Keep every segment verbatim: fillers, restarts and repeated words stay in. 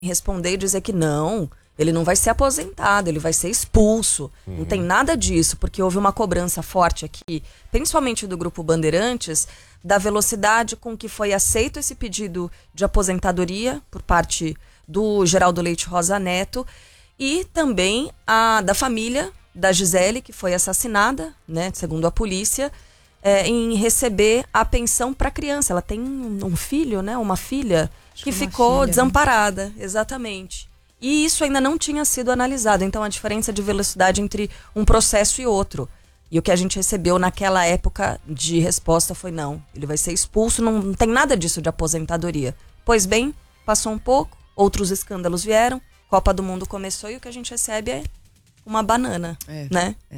responder e dizer que não, ele não vai ser aposentado, ele vai ser expulso. Uhum. Não tem nada disso, porque houve uma cobrança forte aqui, principalmente do Grupo Bandeirantes, da velocidade com que foi aceito esse pedido de aposentadoria por parte do Geraldo Leite Rosa Neto e também a da família da Gisele, que foi assassinada, né, segundo a polícia, é, em receber a pensão para a criança. Ela tem um, um filho, né, uma filha, Acho que ficou filha, desamparada, né? Exatamente. E isso ainda não tinha sido analisado. Então, a diferença de velocidade entre um processo e outro. E o que a gente recebeu naquela época de resposta foi não. Ele vai ser expulso, não, não tem nada disso de aposentadoria. Pois bem, passou um pouco, outros escândalos vieram, Copa do Mundo começou e o que a gente recebe é uma banana, é, né? É,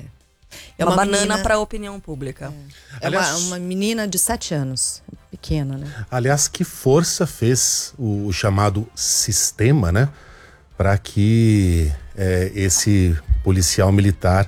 é uma, uma banana para a opinião pública. É, é Aliás, uma, uma menina de sete anos, pequena, né? Aliás, que força fez o, o chamado sistema, né? Para que é, esse policial militar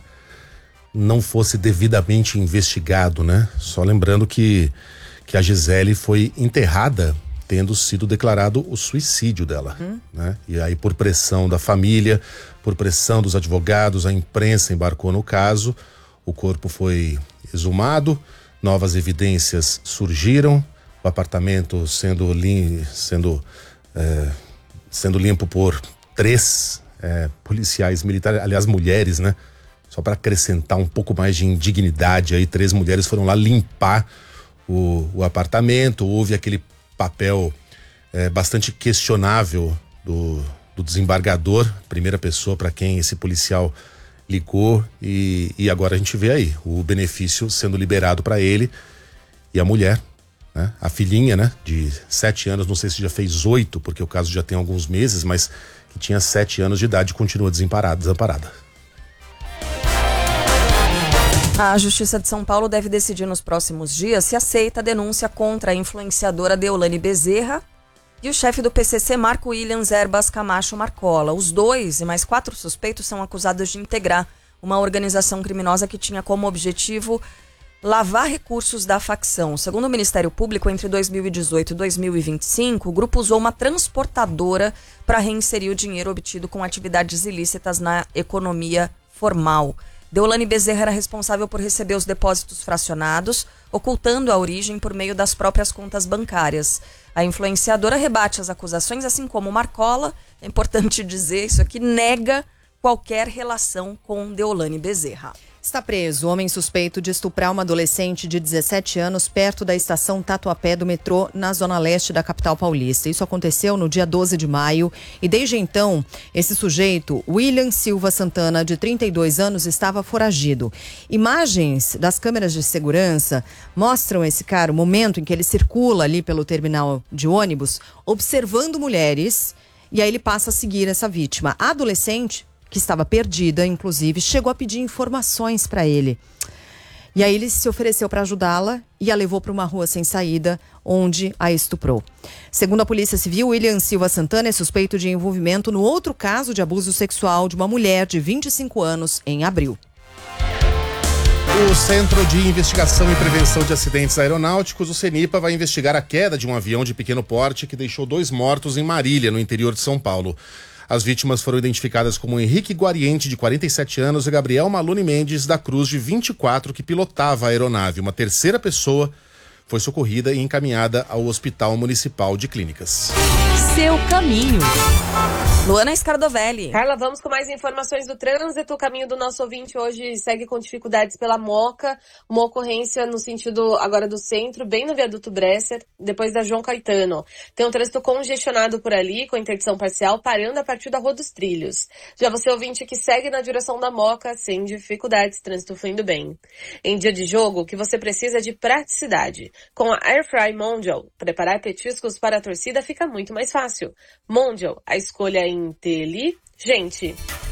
não fosse devidamente investigado, né? Só lembrando que, que a Gisele foi enterrada tendo sido declarado o suicídio dela, hum. né? E aí, por pressão da família, por pressão dos advogados, a imprensa embarcou no caso, o corpo foi exumado, novas evidências surgiram, o apartamento sendo, lim, sendo, é, sendo limpo por três é, policiais militares, aliás, mulheres, né? Só para acrescentar um pouco mais de indignidade, aí três mulheres foram lá limpar o, o apartamento, houve aquele papel é, bastante questionável do, do desembargador, primeira pessoa para quem esse policial ligou e, e agora a gente vê aí o benefício sendo liberado para ele e a mulher, né? A filhinha, né? De sete anos, não sei se já fez oito, porque o caso já tem alguns meses, mas que tinha sete anos de idade e continua desamparada, desamparada. A Justiça de São Paulo deve decidir nos próximos dias se aceita a denúncia contra a influenciadora Deolane Bezerra e o chefe do P C C, Marco Williams Erbas Camacho Marcola. Os dois e mais quatro suspeitos são acusados de integrar uma organização criminosa que tinha como objetivo lavar recursos da facção. Segundo o Ministério Público, entre dois mil e dezoito e dois mil e vinte e cinco, o grupo usou uma transportadora para reinserir o dinheiro obtido com atividades ilícitas na economia formal. Deolane Bezerra era responsável por receber os depósitos fracionados, ocultando a origem por meio das próprias contas bancárias. A influenciadora rebate as acusações, assim como Marcola, é importante dizer isso aqui, nega qualquer relação com Deolane Bezerra. Está preso o homem suspeito de estuprar uma adolescente de dezessete anos perto da estação Tatuapé do metrô na zona leste da capital paulista. Isso aconteceu no dia doze de maio e desde então esse sujeito, William Silva Santana, de trinta e dois anos, estava foragido. Imagens das câmeras de segurança mostram esse cara, o momento em que ele circula ali pelo terminal de ônibus, observando mulheres e aí ele passa a seguir essa vítima. A adolescente, que estava perdida, inclusive, chegou a pedir informações para ele. E aí ele se ofereceu para ajudá-la e a levou para uma rua sem saída, onde a estuprou. Segundo a Polícia Civil, William Silva Santana é suspeito de envolvimento no outro caso de abuso sexual de uma mulher de vinte e cinco anos em abril. O Centro de Investigação e Prevenção de Acidentes Aeronáuticos, o CENIPA, vai investigar a queda de um avião de pequeno porte que deixou dois mortos em Marília, no interior de São Paulo. As vítimas foram identificadas como Henrique Guariente, de quarenta e sete anos, e Gabriel Malune Mendes da Cruz, de vinte e quatro, que pilotava a aeronave. Uma terceira pessoa foi socorrida e encaminhada ao Hospital Municipal de Clínicas. Seu caminho. Luana Scardovelli. Carla, vamos com mais informações do trânsito. O caminho do nosso ouvinte hoje segue com dificuldades pela Moca. Uma ocorrência no sentido agora do centro, bem no viaduto Bresser, depois da João Caetano. Tem um trânsito congestionado por ali, com interdição parcial, parando a partir da Rua dos Trilhos. Já você ouvinte que segue na direção da Moca, sem dificuldades, trânsito fluindo bem. Em dia de jogo, o que você precisa é de praticidade. Com a Airfry Mondial, preparar petiscos para a torcida fica muito mais fácil. Mondial, a escolha inteligente.